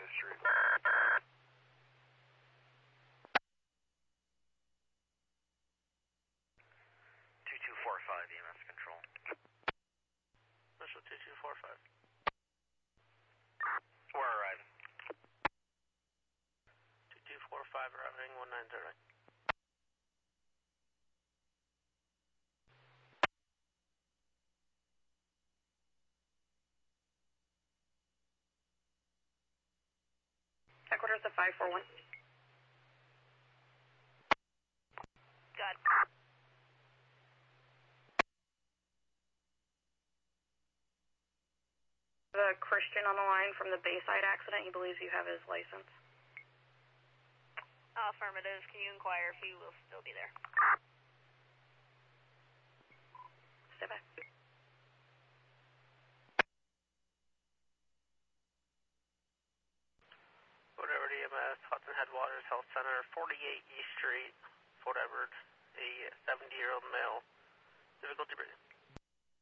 Street. 2245 EMS control. Special 2245. We're arriving. 2245 arriving 1930. Headquarters of 541. Got it. The Christian on the line from the Bayside accident, he believes you have his license. Affirmative. Can you inquire if he will still be there? Stay back. Fort Edward EMS, Hudson Headwaters Health Center, 48 East Street, Fort Edward, a 70-year-old male, difficulty breathing.